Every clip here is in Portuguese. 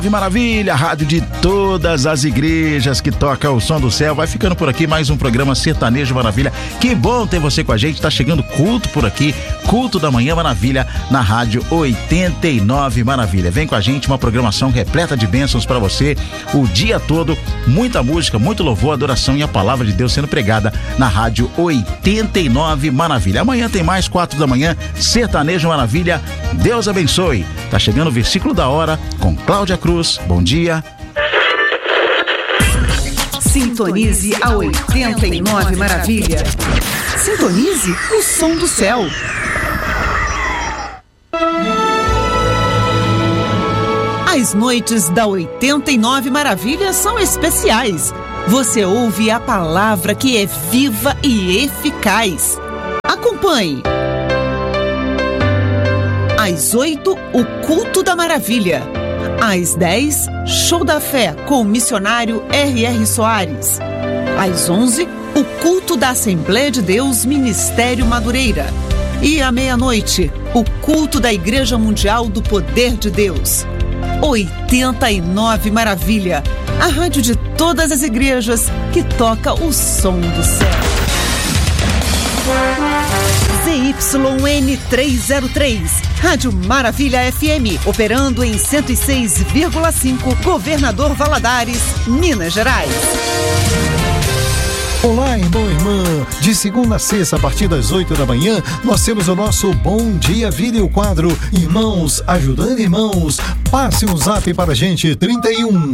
Maravilha, rádio de todas as igrejas que toca o som do céu. Vai ficando por aqui mais um programa Sertanejo Maravilha. Que bom ter você com a gente. Tá chegando culto por aqui, culto da manhã Maravilha na rádio 89 Maravilha. Vem com a gente, uma programação repleta de bênçãos para você o dia todo. Muita música, muito louvor, adoração e a palavra de Deus sendo pregada na rádio 89 Maravilha. Amanhã tem mais 4 da manhã, Sertanejo Maravilha. Deus abençoe. Tá chegando o versículo da hora com Cláudia Cruz. Bom dia. Sintonize a 89 Maravilha. Sintonize o som do céu. As noites da 89 Maravilha são especiais. Você ouve a palavra que é viva e eficaz. Acompanhe. Às 8, o Culto da Maravilha. Às 10, Show da Fé com o missionário R.R. Soares. Às 11, o Culto da Assembleia de Deus Ministério Madureira. E à meia-noite, o Culto da Igreja Mundial do Poder de Deus. 89 Maravilha, a rádio de todas as igrejas que toca o som do céu. ZYN 303, Rádio Maravilha FM, operando em 106,5, Governador Valadares, Minas Gerais. Olá, irmão e irmã. De segunda a sexta, a partir das 8 da manhã, nós temos o nosso Bom Dia Vida e o quadro Irmãos Ajudando Irmãos. Passe um zap para a gente, 31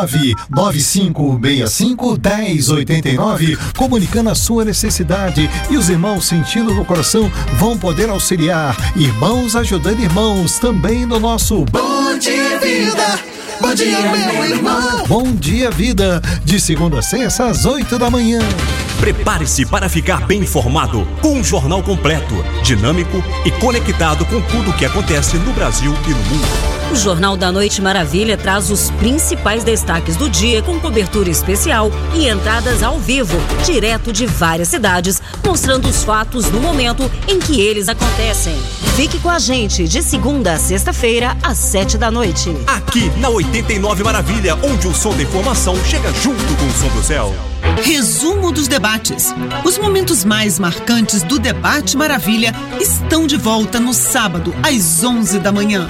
99565 1089, comunicando a sua necessidade, e os irmãos sentindo no coração vão poder auxiliar. Irmãos Ajudando Irmãos, também no nosso Bom Dia Vida. Bom dia, meu irmão. Bom dia, vida. De segunda a sexta, às 8 da manhã. Prepare-se para ficar bem informado com um jornal completo, dinâmico e conectado com tudo o que acontece no Brasil e no mundo. O Jornal da Noite Maravilha traz os principais destaques do dia com cobertura especial e entradas ao vivo, direto de várias cidades, mostrando os fatos no momento em que eles acontecem. Fique com a gente de segunda a sexta-feira, às 7 da noite. Aqui na 89 Maravilha, onde o som da informação chega junto com o som do céu. Resumo dos debates. Os momentos mais marcantes do Debate Maravilha estão de volta no sábado, às 11 da manhã.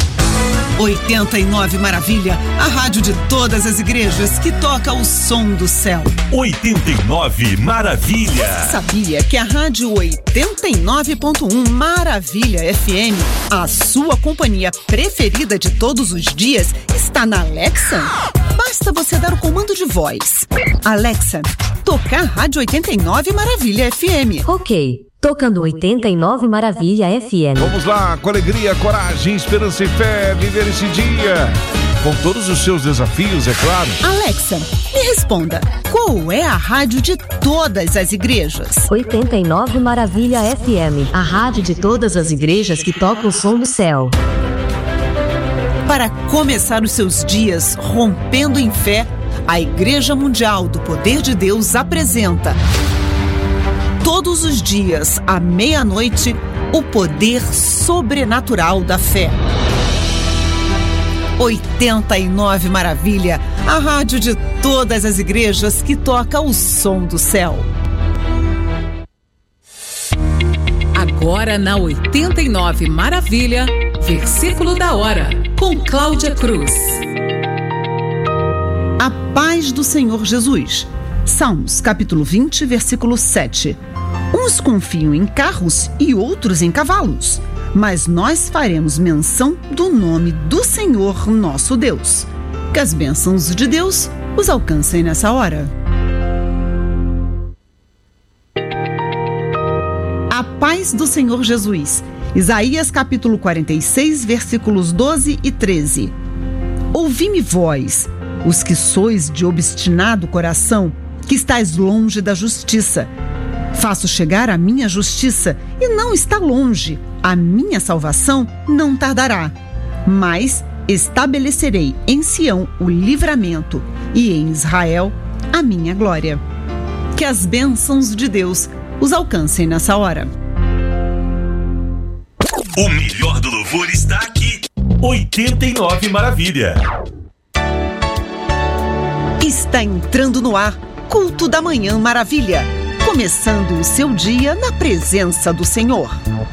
89 Maravilha, a rádio de todas as igrejas que toca o som do céu. 89 Maravilha. Você sabia que a rádio 89.1 Maravilha FM, a sua companhia preferida de todos os dias, está na Alexa? Basta você dar o comando de voz. Alexa, tocar rádio 89 Maravilha FM. Ok. Tocando 89 Maravilha FM. Vamos lá, com alegria, coragem, esperança e fé, viver esse dia. Com todos os seus desafios, é claro. Alexa, me responda, qual é a rádio de todas as igrejas? 89 Maravilha FM, a rádio de todas as igrejas que toca o som do céu. Para começar os seus dias rompendo em fé, a Igreja Mundial do Poder de Deus apresenta todos os dias, à meia-noite, o poder sobrenatural da fé. 89 Maravilha, a rádio de todas as igrejas que toca o som do céu. Agora na 89 Maravilha, versículo da hora, com Cláudia Cruz. A paz do Senhor Jesus. Salmos, capítulo 20, versículo 7. Uns confiam em carros e outros em cavalos, mas nós faremos menção do nome do Senhor nosso Deus. Que as bênçãos de Deus os alcancem nessa hora. A paz do Senhor Jesus. Isaías capítulo 46, versículos 12 e 13. Ouvi-me vós, os que sois de obstinado coração, que estáis longe da justiça. Faço chegar a minha justiça e não está longe. A minha salvação não tardará. Mas estabelecerei em Sião o livramento e em Israel a minha glória. Que as bênçãos de Deus os alcancem nessa hora. O melhor do louvor está aqui. 89 Maravilha. Está entrando no ar Culto da Manhã Maravilha. Começando o seu dia na presença do Senhor.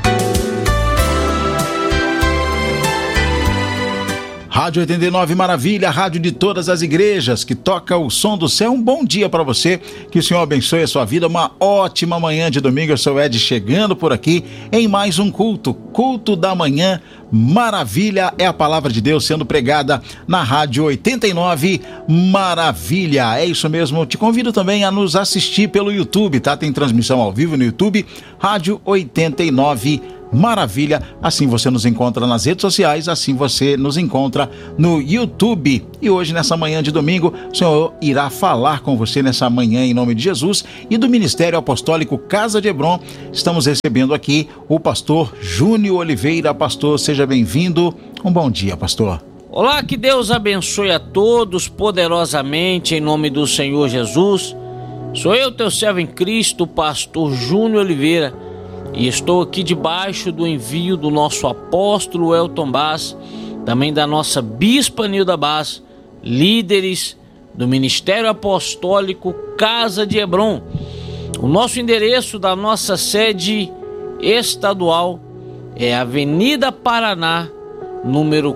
Rádio 89 Maravilha, rádio de todas as igrejas, que toca o som do céu. Um bom dia para você, que o Senhor abençoe a sua vida. Uma ótima manhã de domingo. Eu sou o Ed, chegando por aqui em mais um Culto da Manhã Maravilha. É a palavra de Deus sendo pregada na Rádio 89 Maravilha. É isso mesmo. Te convido também a nos assistir pelo YouTube, tá? Tem transmissão ao vivo no YouTube, Rádio 89 Maravilha. Assim você nos encontra nas redes sociais, assim você nos encontra no YouTube. E hoje, nessa manhã de domingo, o Senhor irá falar com você nessa manhã em nome de Jesus e do Ministério Apostólico Casa de Hebron. Estamos recebendo aqui o pastor Júnior Oliveira. Pastor, seja bem-vindo. Um bom dia, pastor. Olá, que Deus abençoe a todos poderosamente em nome do Senhor Jesus. Sou eu, teu servo em Cristo, pastor Júnior Oliveira. E estou aqui debaixo do envio do nosso apóstolo Elton Bass, também da nossa bispa Nilda Bass, líderes do Ministério Apostólico Casa de Hebron. O nosso endereço da nossa sede estadual é Avenida Paraná, número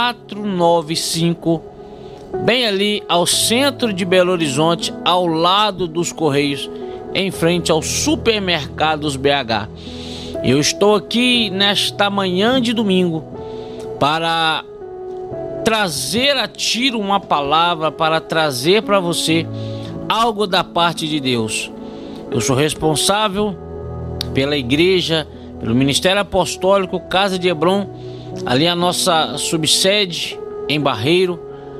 495, bem ali ao centro de Belo Horizonte, ao lado dos Correios, em frente aos supermercados BH. Eu estou aqui nesta manhã de domingo para trazer a tiro uma palavra, para trazer para você algo da parte de Deus. Eu sou responsável pela igreja, pelo Ministério Apostólico Casa de Hebron, ali a nossa subsede em Barreiro.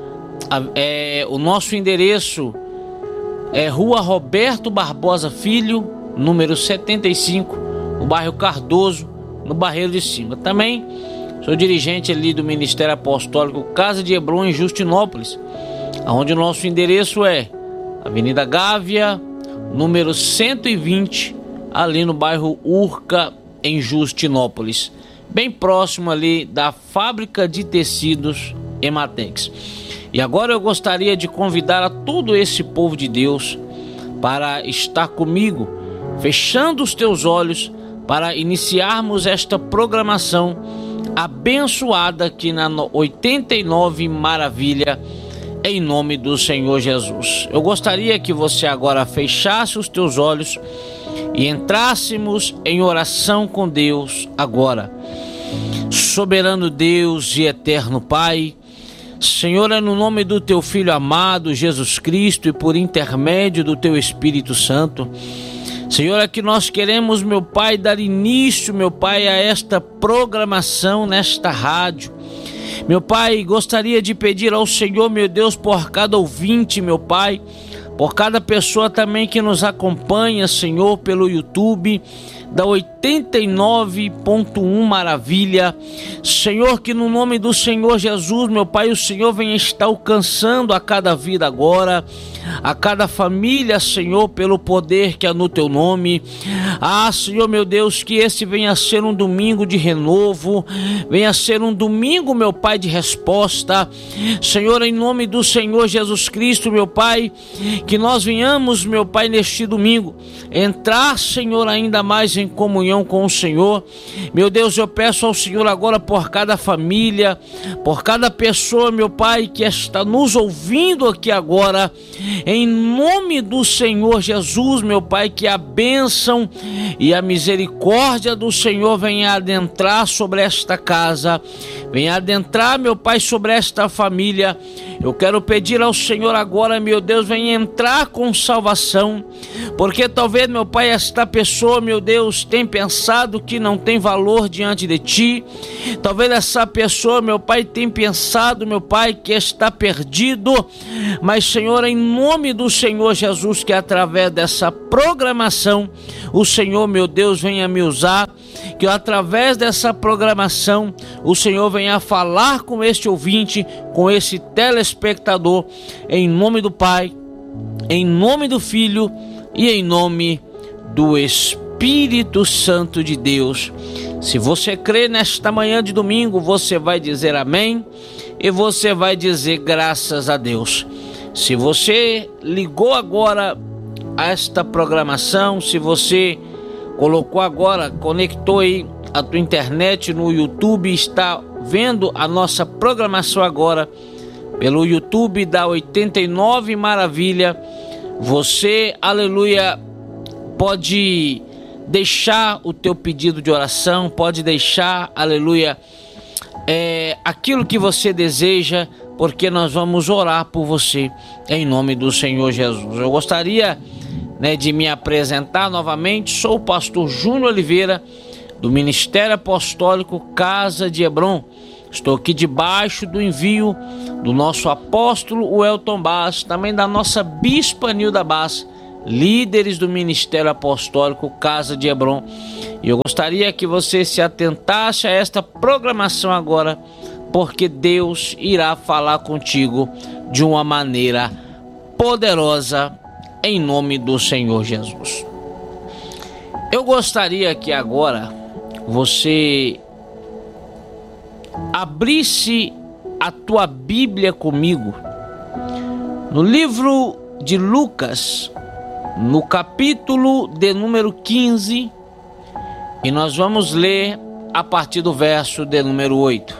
O nosso endereço é Rua Roberto Barbosa Filho, número 75, no bairro Cardoso, no Barreiro de Cima. Também sou dirigente ali do Ministério Apostólico Casa de Hebron, em Justinópolis, onde o nosso endereço é Avenida Gávea, número 120, ali no bairro Urca, em Justinópolis, bem próximo ali da fábrica de tecidos Ematex. E agora eu gostaria de convidar a todo esse povo de Deus para estar comigo, fechando os teus olhos, para iniciarmos esta programação abençoada aqui na 89 Maravilha, em nome do Senhor Jesus. Eu gostaria que você agora fechasse os teus olhos e entrássemos em oração com Deus agora. Soberano Deus e eterno Pai, Senhor, é no nome do teu Filho amado, Jesus Cristo, e por intermédio do teu Espírito Santo, Senhor, é que nós queremos, meu Pai, dar início, meu Pai, a esta programação nesta rádio. Meu Pai, gostaria de pedir ao Senhor, meu Deus, por cada ouvinte, meu Pai, por cada pessoa também que nos acompanha, Senhor, pelo YouTube da 89.1 Maravilha. Senhor, que no nome do Senhor Jesus, meu Pai, o Senhor venha estar alcançando a cada vida agora, a cada família, Senhor, pelo poder que há no teu nome. Senhor, meu Deus, que esse venha a ser um domingo de renovo, venha a ser um domingo, meu Pai, de resposta. Senhor, em nome do Senhor Jesus Cristo, meu Pai, que nós venhamos, meu Pai, neste domingo, entrar, Senhor, ainda mais em comunhão com o Senhor. Meu Deus, eu peço ao Senhor agora por cada família, por cada pessoa, meu Pai, que está nos ouvindo aqui agora, em nome do Senhor Jesus, meu Pai, que a bênção e a misericórdia do Senhor venha adentrar sobre esta casa, venha adentrar, meu Pai, sobre esta família. Eu quero pedir ao Senhor agora, meu Deus, venha entrar com salvação, porque talvez, meu Pai, esta pessoa, meu Deus, tem pensado que não tem valor diante de Ti. Talvez essa pessoa, meu Pai, tem pensado, meu Pai, que está perdido. Mas, Senhor, em nome do Senhor Jesus, que através dessa programação, o Senhor, meu Deus, venha me usar, que através dessa programação, o Senhor venha falar com este ouvinte, com esse telespectador, em nome do Pai, em nome do Filho e em nome do Espírito Santo de Deus. Se você crê nesta manhã de domingo, você vai dizer amém e você vai dizer graças a Deus. Se você ligou agora a esta programação, se você colocou agora, conectou aí a tua internet no YouTube, está vendo a nossa programação agora pelo YouTube da 89 Maravilha, você, aleluia, pode deixar o teu pedido de oração, pode deixar, aleluia, aquilo que você deseja, porque nós vamos orar por você em nome do Senhor Jesus. Eu gostaria, de me apresentar novamente. Sou o pastor Júnior Oliveira, do Ministério Apostólico Casa de Hebron. Estou aqui debaixo do envio do nosso apóstolo Welton Bass, também da nossa bispa Nilda Bass, líderes do Ministério Apostólico Casa de Hebron. E eu gostaria que você se atentasse a esta programação agora, porque Deus irá falar contigo de uma maneira poderosa, em nome do Senhor Jesus. Eu gostaria que agora você abrisse a tua Bíblia comigo no livro de Lucas, no capítulo de número 15, e nós vamos ler a partir do verso de número 8.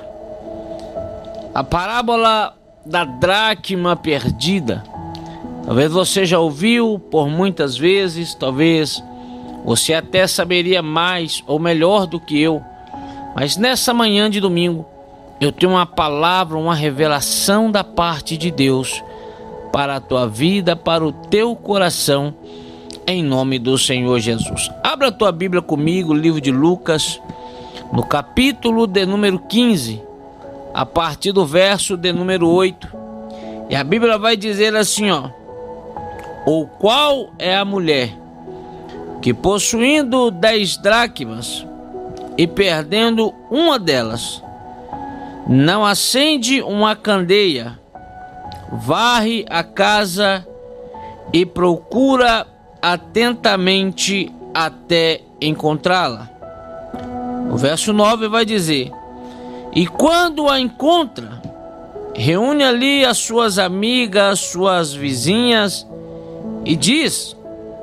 A parábola da dracma perdida. Talvez você já ouviu por muitas vezes, talvez você até saberia mais ou melhor do que eu, mas nessa manhã de domingo eu tenho uma palavra, uma revelação da parte de Deus para a tua vida, para o teu coração, em nome do Senhor Jesus. Abra a tua Bíblia comigo, livro de Lucas, no capítulo de número 15, a partir do verso de número 8. E a Bíblia vai dizer assim, ou qual é a mulher que, possuindo 10 dracmas e perdendo uma delas, não acende uma candeia, varre a casa e procura atentamente até encontrá-la? O verso 9 vai dizer: e quando a encontra, reúne ali as suas amigas, suas vizinhas, e diz: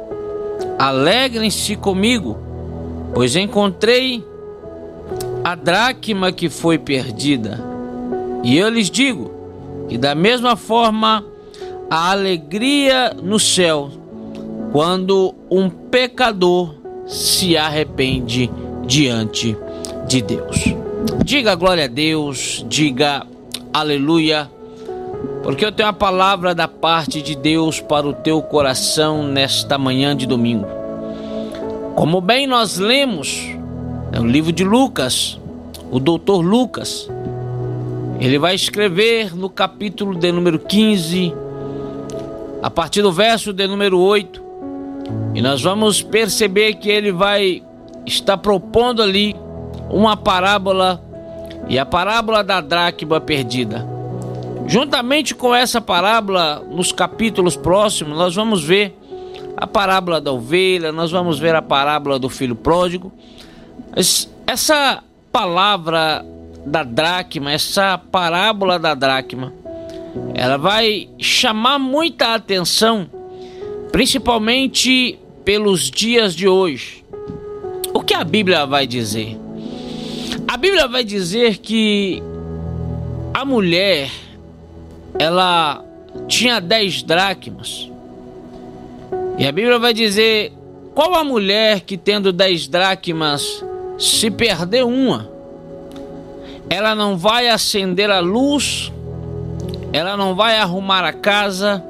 alegrem-se comigo, pois encontrei a dracma que foi perdida. E eu lhes digo que da mesma forma a alegria no céu quando um pecador se arrepende diante de Deus. Diga glória a Deus, diga aleluia, porque eu tenho a palavra da parte de Deus para o teu coração nesta manhã de domingo. Como bem nós lemos no livro de Lucas, o doutor Lucas, ele vai escrever no capítulo de número 15, a partir do verso de número 8, e nós vamos perceber que ele vai estar propondo ali uma parábola, e a parábola da dracma perdida. Juntamente com essa parábola, nos capítulos próximos, nós vamos ver a parábola da ovelha, nós vamos ver a parábola do filho pródigo. Essa palavra da dracma, essa parábola da dracma, ela vai chamar muita atenção, principalmente pelos dias de hoje. O que a Bíblia vai dizer? A Bíblia vai dizer que a mulher, ela tinha 10 dracmas. E a Bíblia vai dizer: qual a mulher que, tendo 10 dracmas, se perder uma, ela não vai acender a luz, ela não vai arrumar a casa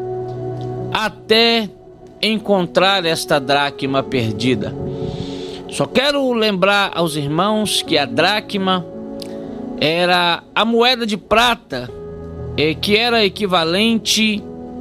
até encontrar esta dracma perdida. Só quero lembrar aos irmãos que a dracma era a moeda de prata, que era equivalente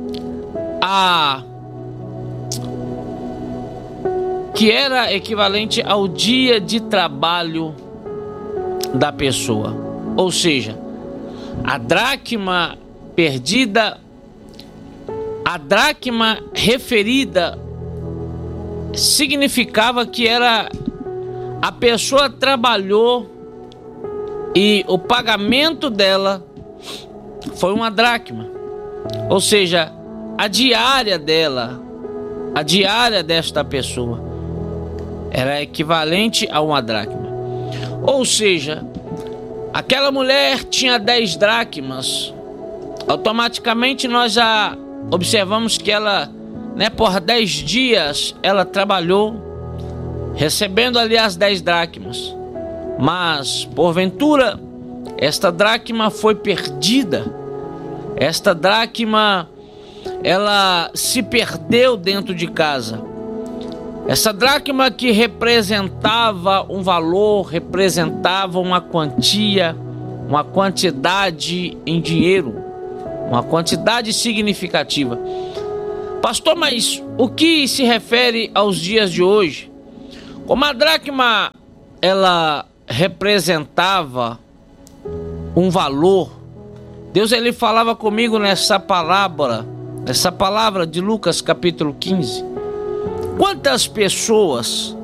ao dia de trabalho da pessoa. Ou seja, a dracma perdida, a dracma referida, significava que a pessoa trabalhou e o pagamento dela foi uma dracma. Ou seja, a diária dela, a diária desta pessoa, era equivalente a uma dracma. Ou seja, aquela mulher tinha 10 dracmas. Automaticamente nós já observamos que ela, por 10 dias, ela trabalhou, recebendo ali as 10 dracmas. Mas, porventura, esta dracma foi perdida. Esta dracma, ela se perdeu dentro de casa. Essa dracma que representava um valor, representava uma quantia, uma quantidade em dinheiro, uma quantidade significativa. Pastor, mas o que se refere aos dias de hoje? Como a dracma, ela representava um valor, Deus ele falava comigo nessa parábola, essa palavra de Lucas capítulo 15. Quantas pessoas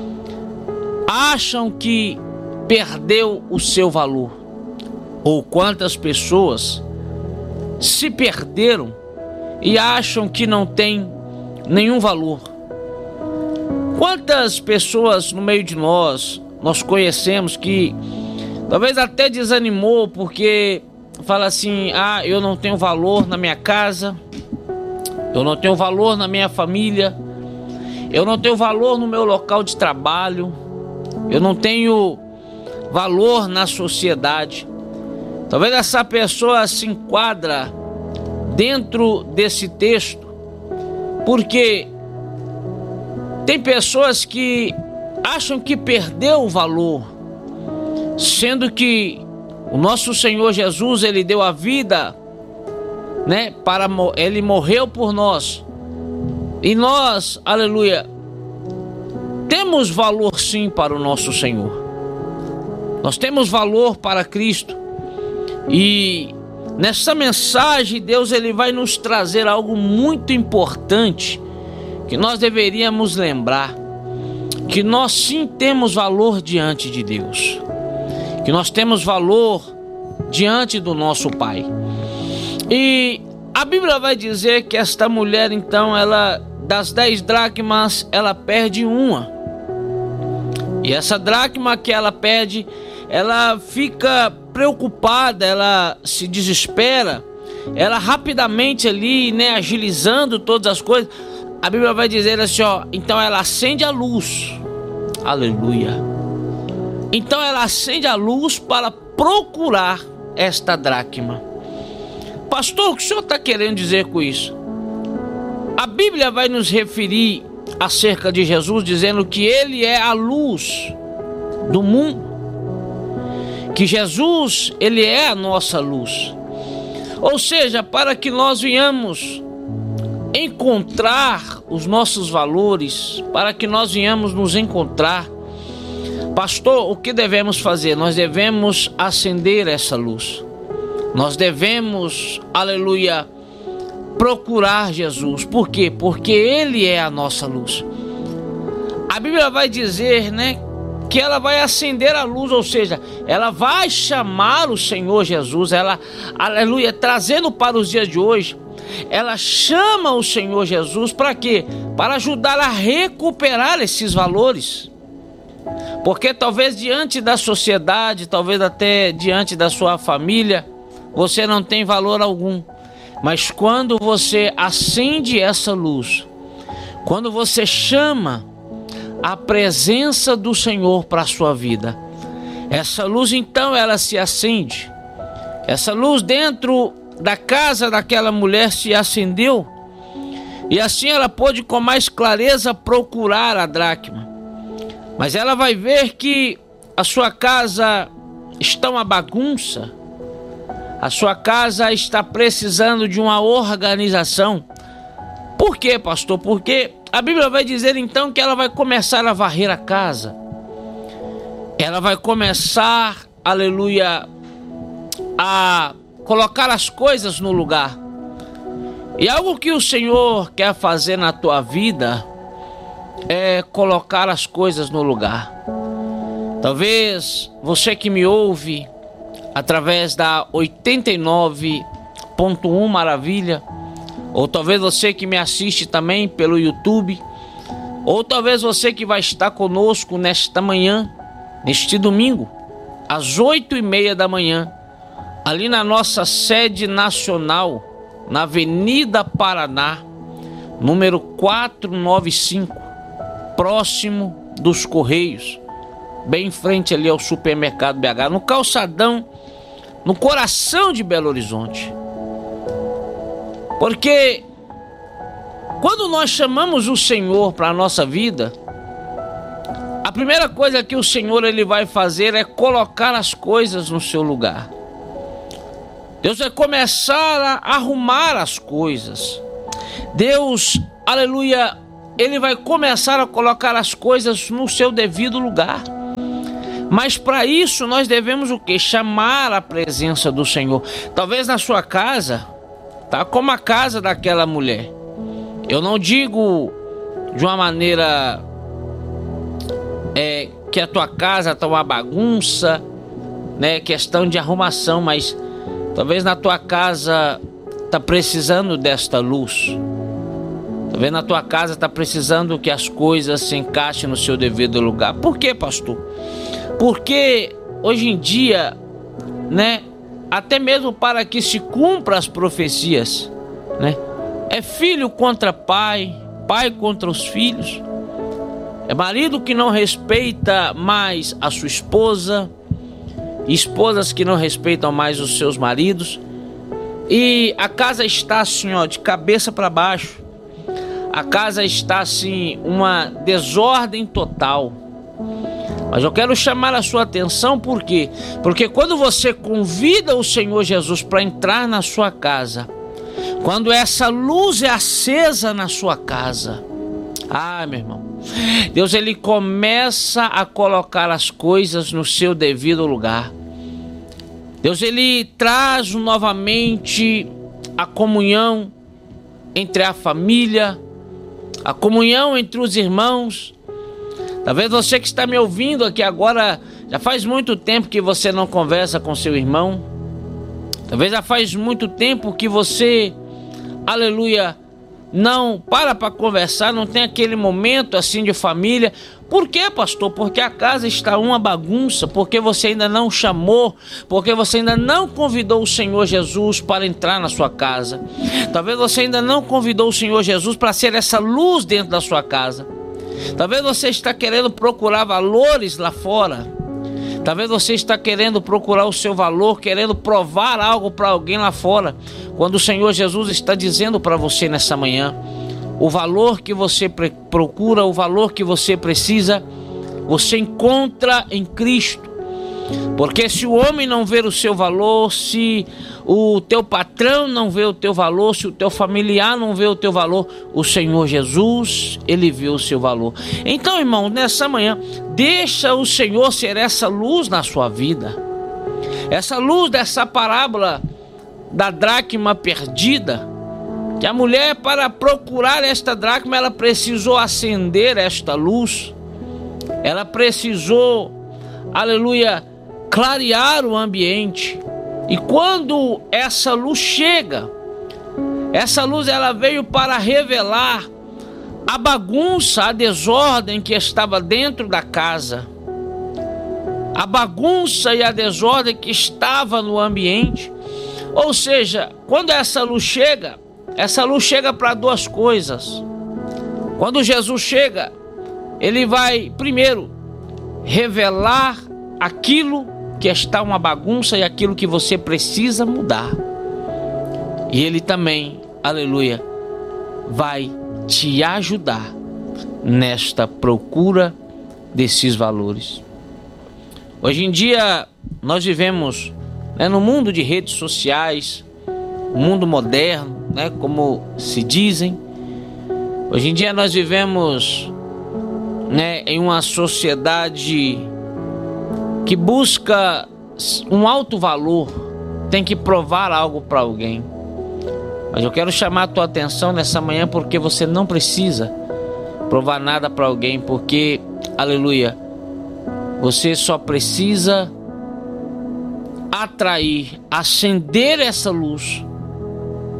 acham que perdeu o seu valor? Ou quantas pessoas se perderam e acham que não tem nenhum valor? Quantas pessoas no meio de nós conhecemos que talvez até desanimou porque fala assim: eu não tenho valor na minha casa, eu não tenho valor na minha família, eu não tenho valor no meu local de trabalho, eu não tenho valor na sociedade. Talvez essa pessoa se enquadra dentro desse texto, porque tem pessoas que acham que perdeu o valor, sendo que o nosso Senhor Jesus, ele deu a vida, ele morreu por nós. E nós, aleluia, temos valor sim para o nosso Senhor. Nós temos valor para Cristo. E nessa mensagem, Deus ele vai nos trazer algo muito importante que nós deveríamos lembrar. Que nós sim temos valor diante de Deus. Que nós temos valor diante do nosso Pai. E a Bíblia vai dizer que esta mulher, então, ela, das 10 dracmas, ela perde uma. E essa dracma que ela perde, ela fica preocupada, ela se desespera, ela rapidamente ali, agilizando todas as coisas. A Bíblia vai dizer assim, então ela acende a luz. Aleluia. Então ela acende a luz para procurar esta dracma. Pastor, o que o senhor está querendo dizer com isso? A Bíblia vai nos referir acerca de Jesus, dizendo que ele é a luz do mundo. Que Jesus, ele é a nossa luz. Ou seja, para que nós venhamos encontrar os nossos valores, para que nós venhamos nos encontrar, pastor, o que devemos fazer? Nós devemos acender essa luz. Nós devemos, aleluia, procurar Jesus. Por quê? Porque ele é a nossa luz. A Bíblia vai dizer, que ela vai acender a luz, ou seja, ela vai chamar o Senhor Jesus, ela, aleluia, trazendo para os dias de hoje, ela chama o Senhor Jesus para quê? Para ajudar a recuperar esses valores. Porque talvez diante da sociedade, talvez até diante da sua família, você não tem valor algum. Mas quando você acende essa luz, quando você chama a presença do Senhor para a sua vida, essa luz então ela se acende. Essa luz dentro da casa daquela mulher se acendeu, e assim ela pôde com mais clareza procurar a dracma. Mas ela vai ver que a sua casa está uma bagunça, a sua casa está precisando de uma organização. Por quê, pastor? Porque a Bíblia vai dizer então que ela vai começar a varrer a casa. Ela vai começar, aleluia, a colocar as coisas no lugar. E algo que o Senhor quer fazer na tua vida é colocar as coisas no lugar. Talvez você que me ouve através da 89 Maravilha, ou talvez você que me assiste também pelo YouTube, ou talvez você que vai estar conosco nesta manhã, neste domingo, às 8h30 da manhã, ali na nossa sede nacional, na Avenida Paraná, número 495, próximo dos Correios, bem em frente ali ao supermercado BH, no calçadão, no coração de Belo Horizonte. Porque quando nós chamamos o Senhor para a nossa vida, a primeira coisa que o Senhor ele vai fazer é colocar as coisas no seu lugar. Deus vai começar a arrumar as coisas. Deus, aleluia, ele vai começar a colocar as coisas no seu devido lugar. Mas para isso nós devemos o quê? Chamar a presença do Senhor. Talvez na sua casa, tá como a casa daquela mulher. Eu não digo de uma maneira que a tua casa tá uma bagunça, né? Questão de arrumação, mas talvez na tua casa tá precisando desta luz. Talvez na tua casa tá precisando que as coisas se encaixem no seu devido lugar. Por quê, pastor? Porque hoje em dia, né? Até mesmo para que se cumpra as profecias, né? É filho contra pai, pai contra os filhos. É marido que não respeita mais a sua esposa, esposas que não respeitam mais os seus maridos. E a casa está assim, ó, de cabeça para baixo. A casa está assim, uma desordem total. Mas eu quero chamar a sua atenção, por quê? Porque quando você convida o Senhor Jesus para entrar na sua casa, quando essa luz é acesa na sua casa, meu irmão, Deus ele começa a colocar as coisas no seu devido lugar. Deus ele traz novamente a comunhão entre a família, a comunhão entre os irmãos. Talvez você que está me ouvindo aqui agora, já faz muito tempo que você não conversa com seu irmão. Talvez já faz muito tempo que você, aleluia, não para conversar, não tem aquele momento assim de família. Por quê, pastor? Porque a casa está uma bagunça, porque você ainda não chamou, porque você ainda não convidou o Senhor Jesus para entrar na sua casa. Talvez você ainda não convidou o Senhor Jesus para ser essa luz dentro da sua casa. Talvez você está querendo procurar valores lá fora. Talvez você está querendo procurar o seu valor, querendo provar algo para alguém lá fora, quando o Senhor Jesus está dizendo para você nessa manhã: o valor que você procura, o valor que você precisa, você encontra em Cristo. Porque se o homem não ver o seu valor, se o teu patrão não vê o teu valor, se o teu familiar não vê o teu valor, o Senhor Jesus, ele vê o seu valor. Então, irmão, nessa manhã, deixa o Senhor ser essa luz na sua vida. Essa luz dessa parábola da dracma perdida, que a mulher, para procurar esta dracma, ela precisou acender esta luz. Ela precisou, aleluia, clarear o ambiente. E quando essa luz chega, essa luz ela veio para revelar a bagunça, a desordem que estava dentro da casa, a bagunça e a desordem que estava no ambiente. Ou seja, quando essa luz chega para duas coisas. Quando Jesus chega, ele vai primeiro revelar aquilo que está uma bagunça e aquilo que você precisa mudar. E ele também, aleluia, vai te ajudar nesta procura desses valores. Hoje em dia nós vivemos, né, no mundo de redes sociais, um mundo moderno, né, como se dizem. Hoje em dia nós vivemos, né, em uma sociedade que busca um alto valor, tem que provar algo para alguém. Mas eu quero chamar a tua atenção nessa manhã, porque você não precisa provar nada para alguém, porque, aleluia, você só precisa atrair, acender essa luz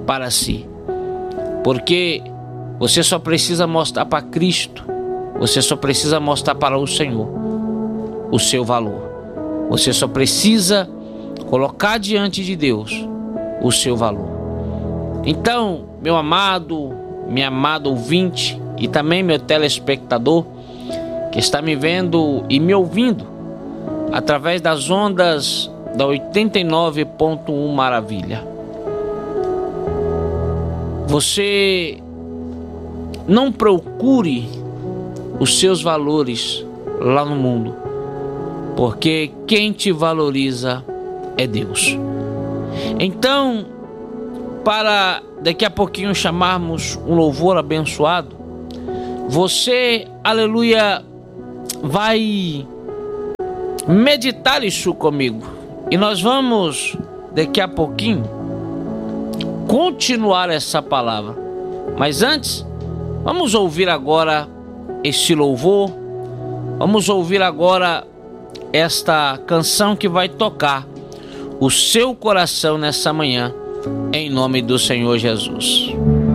para si. Porque você só precisa mostrar para Cristo, você só precisa mostrar para o Senhor o seu valor. Você só precisa colocar diante de Deus o seu valor. Então, meu amado, minha amada ouvinte e também meu telespectador que está me vendo e me ouvindo através das ondas da 89.1 Maravilha. Você não procure os seus valores lá no mundo, porque quem te valoriza é Deus. Então, para daqui a pouquinho chamarmos um louvor abençoado, você, aleluia, vai meditar isso comigo. E nós vamos daqui a pouquinho continuar essa palavra. Mas antes, vamos ouvir agora este louvor. Vamos ouvir agora esta canção que vai tocar o seu coração nessa manhã, em nome do Senhor Jesus.